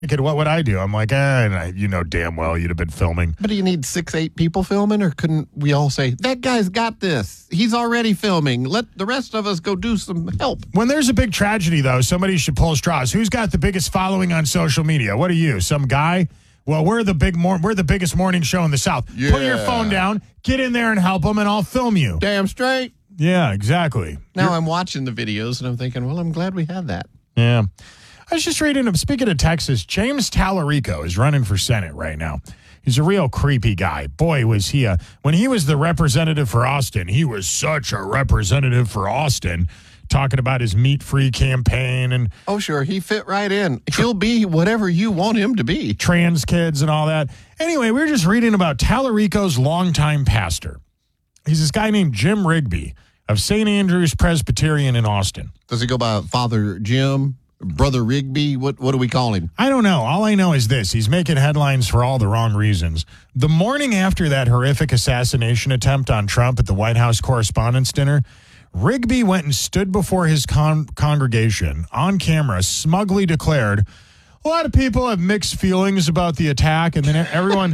Kid, what would I do? I'm like, you know damn well you'd have been filming. But do you need 6-8 people filming, or couldn't we all say, that guy's got this? He's already filming. Let the rest of us go do some help. When there's a big tragedy, though, somebody should pull straws. Who's got the biggest following on social media? What are you, some guy? Well, we're the biggest morning show in the South. Yeah. Put your phone down, get in there and help them, and I'll film you. Damn straight. Yeah, exactly. Now I'm watching the videos, and I'm thinking, well, I'm glad we had that. Yeah. I was just reading, speaking of Texas, James Tallarico is running for Senate right now. He's a real creepy guy. Boy, was he when he was the representative for Austin, he was such a representative for Austin, talking about his meat-free campaign and... Oh, sure, he fit right in. He'll be whatever you want him to be. Trans kids and all that. Anyway, we were just reading about Tallarico's longtime pastor. He's this guy named Jim Rigby of St. Andrew's Presbyterian in Austin. Does he go by Father Jim? Brother Rigby? What do we call him? I don't know. All I know is this. He's making headlines for all the wrong reasons. The morning after that horrific assassination attempt on Trump at the White House Correspondents' Dinner, Rigby went and stood before his congregation on camera, smugly declared, a lot of people have mixed feelings about the attack, and then everyone...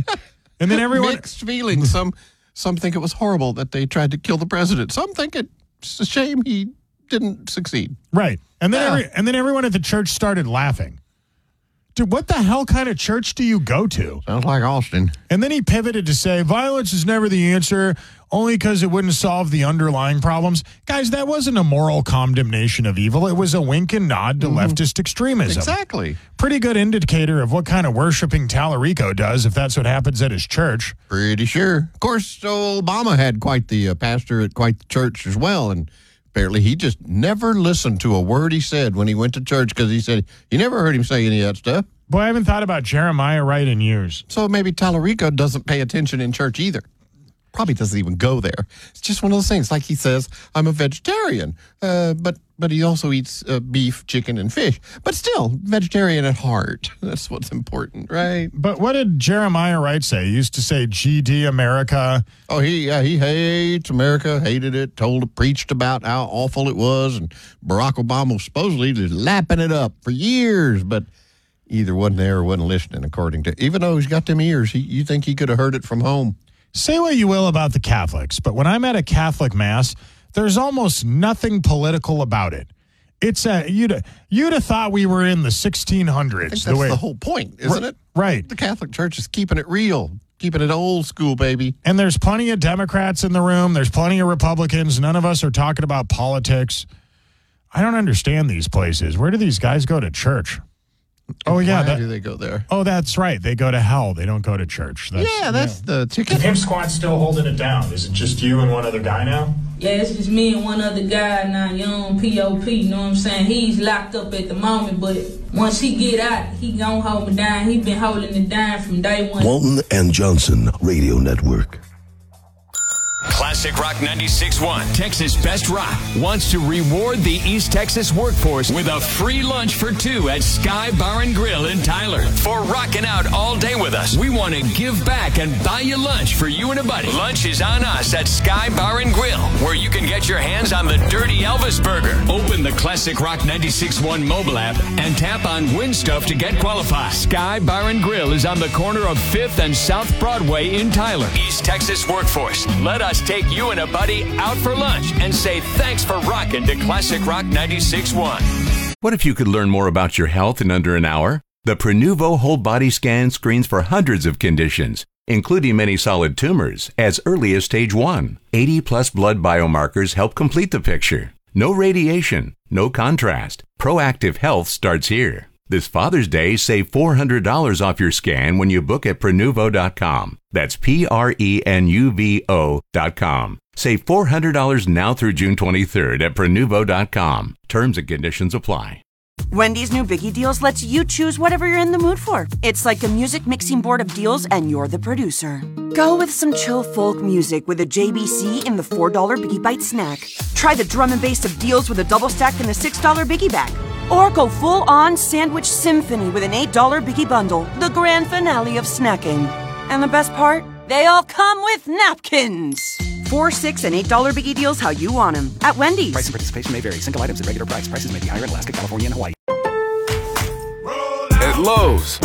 Mixed feelings. Some think it was horrible that they tried to kill the president. Some think it's a shame he didn't succeed. Right. And then everyone at the church started laughing. Dude, what the hell kind of church do you go to? Sounds like Austin. And then he pivoted to say, violence is never the answer, only because it wouldn't solve the underlying problems. Guys, that wasn't a moral condemnation of evil. It was a wink and nod to leftist extremism. Exactly. Pretty good indicator of what kind of worshiping Tallarico does if that's what happens at his church. Pretty sure. Of course, Obama had quite the pastor at quite the church as well, and apparently he just never listened to a word he said when he went to church because he said you never heard him say any of that stuff. Boy, I haven't thought about Jeremiah Wright in years. So maybe Tallarico doesn't pay attention in church either. Probably doesn't even go there. It's just one of those things. Like he says, I'm a vegetarian, but he also eats beef, chicken, and fish. But still, vegetarian at heart. That's what's important, right? But what did Jeremiah Wright say? He used to say, GD America. Oh, he hates America, hated it, preached about how awful it was, and Barack Obama was supposedly just lapping it up for years, but either wasn't there or wasn't listening, according to, even though he's got them ears, you think he could have heard it from home. Say what you will about the Catholics, but when I'm at a Catholic Mass, there's almost nothing political about it. It's you'd have thought we were in the 1600s. I think that's the whole point, isn't it? Right. The Catholic Church is keeping it real, keeping it old school, baby. And there's plenty of Democrats in the room. There's plenty of Republicans. None of us are talking about politics. I don't understand these places. Where do these guys go to church? Oh, yeah. Why do they go there? Oh, that's right. They go to hell. They don't go to church. That's the ticket. The Pimp Squad's still holding it down. Is it just you and one other guy now? Yeah, it's just me and one other guy now, young P.O.P., you know what I'm saying? He's locked up at the moment, but once he get out, he gonna hold me down. He been holding it down from day one. Walton and Johnson Radio Network. Classic Rock 96.1, Texas Best Rock, wants to reward the East Texas workforce with a free lunch for two at Sky Bar and Grill in Tyler. For rocking out all day with us, we want to give back and buy you lunch for you and a buddy. Lunch is on us at Sky Bar and Grill, where you can get your hands on the Dirty Elvis Burger. Open the Classic Rock 96.1 mobile app and tap on Win Stuff to get qualified. Sky Bar and Grill is on the corner of 5th and South Broadway in Tyler. East Texas workforce, let us take you and a buddy out for lunch and say thanks for rocking to Classic Rock 96.1. What if you could learn more about your health in under an hour? The Prenuvo whole body scan screens for hundreds of conditions, including many solid tumors, as early as stage 1. 80-plus blood biomarkers help complete the picture. No radiation, no contrast. Proactive health starts here. This Father's Day, save $400 off your scan when you book at Prenuvo.com. That's Prenuvo.com. Save $400 now through June 23rd at Prenuvo.com. Terms and conditions apply. Wendy's new Biggie Deals lets you choose whatever you're in the mood for. It's like a music mixing board of deals, and you're the producer. Go with some chill folk music with a JBC in the $4 Biggie Bite snack. Try the drum and bass of deals with a double stack in the $6 Biggie Bag. Or go full-on sandwich symphony with an $8 Biggie Bundle, the grand finale of snacking. And the best part? They all come with napkins. $4, $6, and $8 Biggie Deals how you want them at Wendy's. Price and participation may vary. Single items at regular price. Prices may be higher in Alaska, California, and Hawaii. At Lowe's,